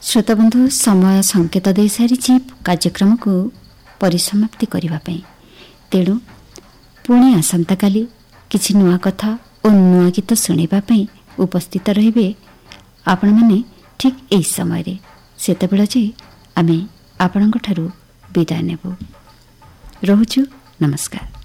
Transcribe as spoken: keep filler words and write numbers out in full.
श्रोताबंधु समय संकेत दे सारी कार्यक्रम को परिसमाप्ति करने तेणु पुणी आसंता काली किछि नुआ कथा और नुआ गीत शुणापी उपस्थित रहिबे आपण माने ठीक एई समय रे सेतेबेला जे आमे आपणक ठारू विदाय नेबु। रहुछु, नमस्कार।